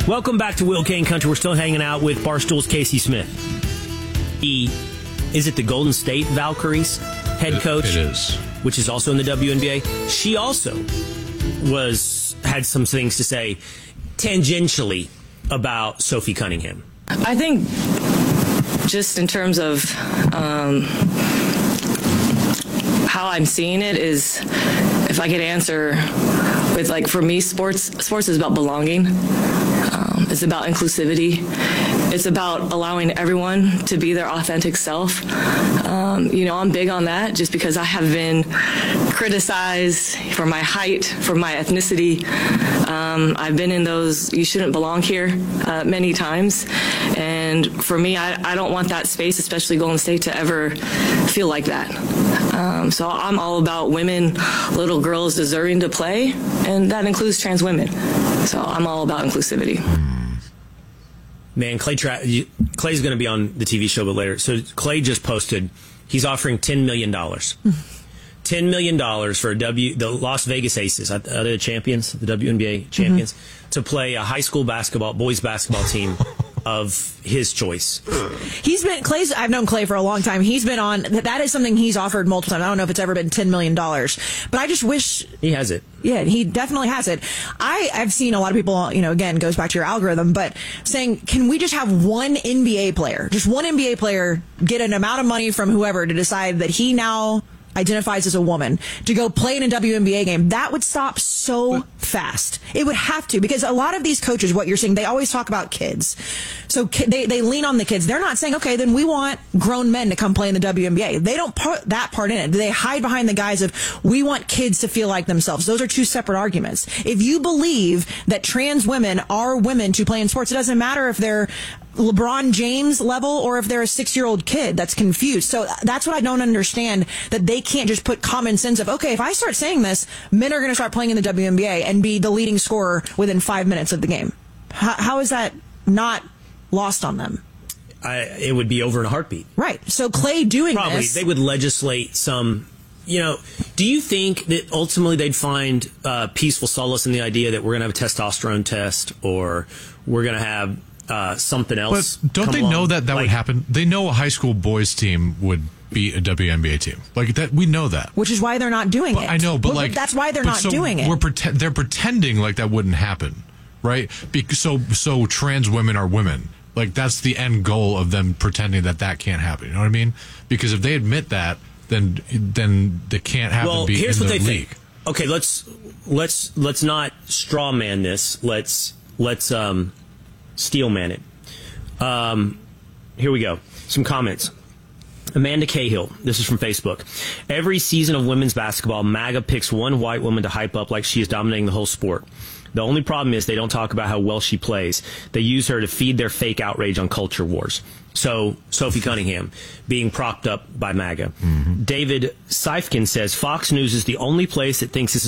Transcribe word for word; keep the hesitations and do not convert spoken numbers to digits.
Welcome back to Will Kane Country. We're still hanging out with Barstool's Casey Smith. E, is it the Golden State Valkyries head coach? It is. Which is also in the W N B A. She also was had some things to say tangentially about Sophie Cunningham. I think just in terms of um, how I'm seeing it is, if I could answer with, like, for me, sports sports is about belonging. Um, it's about inclusivity. It's about allowing everyone to be their authentic self. Um, you know, I'm big on that just because I have been criticized for my height, for my ethnicity. Um, I've been in those "you shouldn't belong here" uh, many times. And for me, I, I don't want that space, especially Golden State, to ever feel like that. Um, so I'm all about women, little girls deserving to play, and that includes trans women. So I'm all about inclusivity. Man, Clay Tra- Clay's going to be on the T V show a bit later. So Clay just posted he's offering ten million dollars. ten million dollars for a W, the Las Vegas Aces, are they the champions, the W N B A champions, mm-hmm. to play a high school basketball, boys basketball team of his choice. He's been, Clay's, I've known Clay for a long time. He's been on, that is something he's offered multiple times. I don't know if it's ever been ten million dollars, but I just wish. He has it. Yeah, he definitely has it. I, I've seen a lot of people, you know, again, goes back to your algorithm, but saying, can we just have one N B A player, just one N B A player get an amount of money from whoever to decide that he now identifies as a woman to go play in a W N B A game? That would stop so fast. It would have to, because a lot of these coaches, what you're saying, they always talk about kids. So they, they lean on the kids. They're not saying, okay, then we want grown men to come play in the W N B A. They don't put that part in it. They hide behind the guise of, we want kids to feel like themselves. Those are two separate arguments. If you believe that trans women are women to play in sports, it doesn't matter if they're LeBron James level or if they're a six-year-old kid that's confused. So that's what I don't understand, that they can't just put common sense of, okay, if I start saying this, men are going to start playing in the W N B A and be the leading scorer within five minutes of the game. How, how is that not lost on them? I, it would be over in a heartbeat. Right. So Clay doing Probably, this. they would legislate some, you know, do you think that ultimately they'd find uh, peaceful solace in the idea that we're going to have a testosterone test, or we're going to have Uh, something else? But don't they along. know that that like, would happen? They know a high school boys team would beat a W N B A team. Like that, we know that. Which is why they're not doing but it. I know, but well, like that's why they're but not so doing it. We're pretend, they're pretending like that wouldn't happen, right? Because so so trans women are women. Like that's the end goal of them pretending that that can't happen. You know what I mean? Because if they admit that, then then they can't happen. Well, be here's in what the they league. think. Okay, let's let's let's not straw man this. Let's let's um, steel man it. Um, here we go. Some comments. Amanda Cahill, this is from Facebook. Every season of women's basketball, MAGA picks one white woman to hype up like she is dominating the whole sport. The only problem is they don't talk about how well she plays. They use her to feed their fake outrage on culture wars. So, Sophie Cunningham being propped up by MAGA. Mm-hmm. David Seifkin says, Fox News is the only place that thinks this is